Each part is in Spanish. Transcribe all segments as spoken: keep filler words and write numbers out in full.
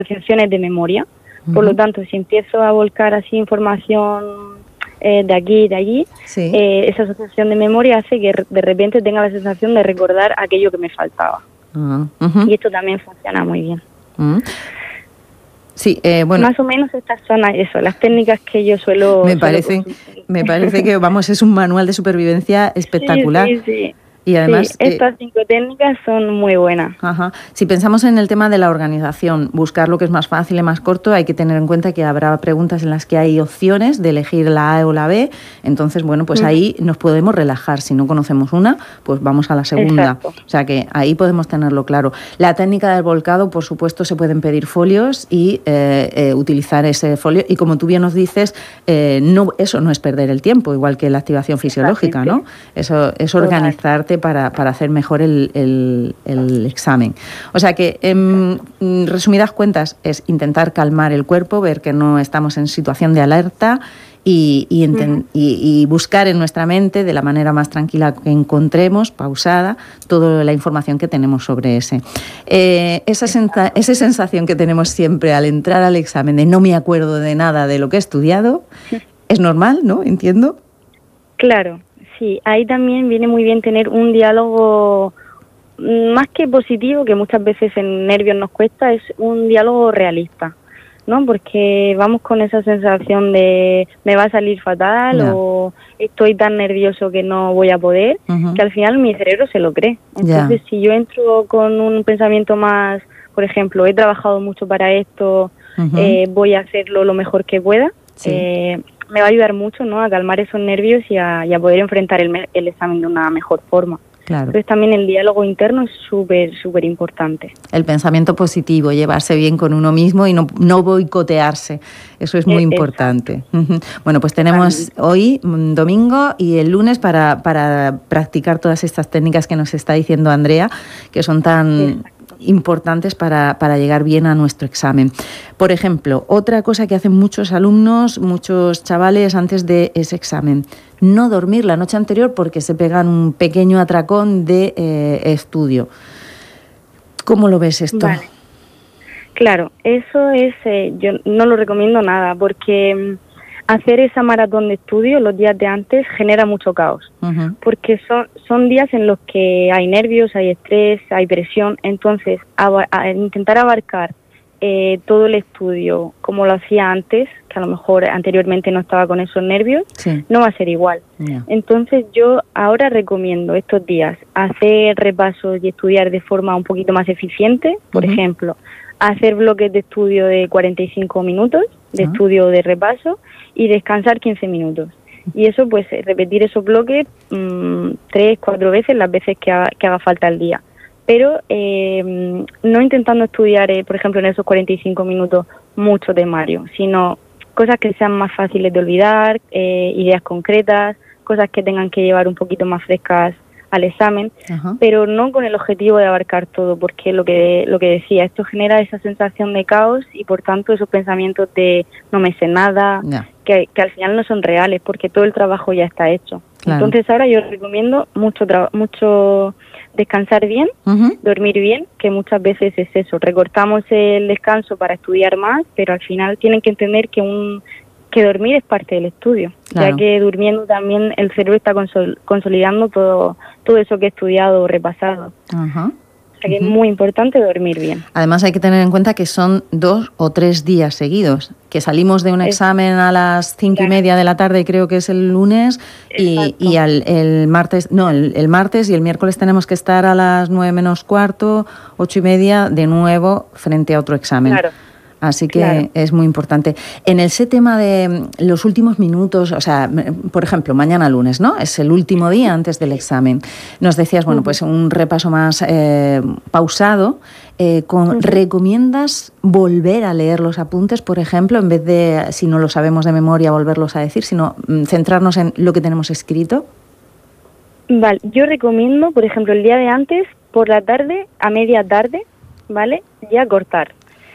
asociaciones de memoria. Uh-huh. Por lo tanto, si empiezo a volcar así información eh, de aquí y de allí, sí. eh, esa asociación de memoria hace que de repente tenga la sensación de recordar aquello que me faltaba. Uh-huh. Y esto también funciona muy bien. Uh-huh. Sí, eh, bueno. Más o menos estas son eso, las técnicas que yo suelo... Me parece, suelo me parece que, vamos, es un manual de supervivencia espectacular. Sí, sí, sí. Y además, sí, estas cinco eh, técnicas son muy buenas. Ajá. Si pensamos en el tema de la organización, buscar lo que es más fácil y más corto, hay que tener en cuenta que habrá preguntas en las que hay opciones de elegir la A o la B. Entonces, bueno, pues uh-huh. ahí nos podemos relajar. Si no conocemos una, pues vamos a la segunda. Exacto. O sea que ahí podemos tenerlo claro. La técnica del volcado, por supuesto, se pueden pedir folios y eh, eh, utilizar ese folio. Y como tú bien nos dices, eh, no, eso no es perder el tiempo, igual que la activación fisiológica, ¿no? Eso es organizarte Para, para hacer mejor el, el, el examen. O sea que, en resumidas cuentas, es intentar calmar el cuerpo, ver que no estamos en situación de alerta y, y, enten- uh-huh. y, y buscar en nuestra mente, de la manera más tranquila que encontremos, pausada, toda la información que tenemos sobre ese. Eh, esa, sensa- esa sensación que tenemos siempre al entrar al examen de no me acuerdo de nada de lo que he estudiado, es normal, ¿no? Entiendo. Claro. Sí, ahí también viene muy bien tener un diálogo más que positivo, que muchas veces en nervios nos cuesta, es un diálogo realista, ¿no? Porque vamos con esa sensación de me va a salir fatal yeah. o estoy tan nervioso que no voy a poder, uh-huh. que al final mi cerebro se lo cree. Entonces, yeah. si yo entro con un pensamiento más, por ejemplo, he trabajado mucho para esto, uh-huh. eh, voy a hacerlo lo mejor que pueda, sí. eh, me va a ayudar mucho, ¿no?, a calmar esos nervios y a, y a poder enfrentar el, el examen de una mejor forma. Claro. Entonces también el diálogo interno es súper, súper importante. El pensamiento positivo, llevarse bien con uno mismo y no, no boicotearse, eso es muy eh, importante. Uh-huh. Bueno, pues tenemos vale. hoy, domingo, y el lunes para, para practicar todas estas técnicas que nos está diciendo Andrea, que son tan... Exacto. importantes para, para llegar bien a nuestro examen. Por ejemplo, otra cosa que hacen muchos alumnos, muchos chavales antes de ese examen, no dormir la noche anterior porque se pegan un pequeño atracón de eh, estudio. ¿Cómo lo ves esto? Vale. Claro, eso es, eh, yo no lo recomiendo nada porque hacer esa maratón de estudio los días de antes genera mucho caos, uh-huh. porque son, son días en los que hay nervios, hay estrés, hay presión, entonces a, a intentar abarcar eh, todo el estudio como lo hacía antes, que a lo mejor anteriormente no estaba con esos nervios, sí. no va a ser igual. Yeah. Entonces yo ahora recomiendo estos días hacer repasos y estudiar de forma un poquito más eficiente, por uh-huh. ejemplo, hacer bloques de estudio de cuarenta y cinco minutos, de uh-huh. estudio de repaso, y descansar quince minutos. Y eso, pues, repetir esos bloques mmm, tres, cuatro veces, las veces que haga, que haga falta al día. Pero eh, no intentando estudiar, eh, por ejemplo, en esos cuarenta y cinco minutos mucho temario, sino cosas que sean más fáciles de olvidar, eh, ideas concretas, cosas que tengan que llevar un poquito más frescas al examen, uh-huh. pero no con el objetivo de abarcar todo, porque lo que lo que decía, esto genera esa sensación de caos y por tanto esos pensamientos de no me sé nada, yeah. que, que al final no son reales, porque todo el trabajo ya está hecho. Claro. Entonces ahora yo recomiendo mucho tra- mucho descansar bien, uh-huh. dormir bien, que muchas veces es eso, recortamos el descanso para estudiar más, pero al final tienen que entender que un que dormir es parte del estudio, claro. ya que durmiendo también el cerebro está consol- consolidando todo todo eso que he estudiado o repasado. Uh-huh. O sea que uh-huh. es muy importante dormir bien. Además hay que tener en cuenta que son dos o tres días seguidos, que salimos de un examen a las cinco claro. y media de la tarde, creo que es el lunes, y, y al, el martes, no, el, el martes y el miércoles tenemos que estar a las nueve menos cuarto, ocho y media, de nuevo frente a otro examen. Claro. Así que claro. es muy importante. En ese tema de los últimos minutos, o sea, por ejemplo, mañana lunes, ¿no? Es el último día antes del examen. Nos decías, bueno, pues un repaso más eh, pausado. Eh, con, uh-huh. ¿Recomiendas volver a leer los apuntes, por ejemplo, en vez de, si no lo sabemos de memoria, volverlos a decir, sino mm, centrarnos en lo que tenemos escrito? Vale, yo recomiendo, por ejemplo, el día de antes, por la tarde, a media tarde, ¿vale? Ya cortar.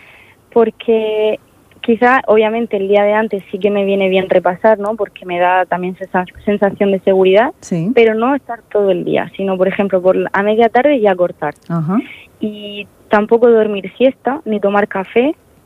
Porque quizá, obviamente, el día de antes sí que me viene bien repasar, ¿no? Porque me da también esa sensación de seguridad, sí. pero no estar todo el día, sino, por ejemplo, por a media tarde ya cortar. Uh-huh. Y tampoco dormir siesta, ni tomar café,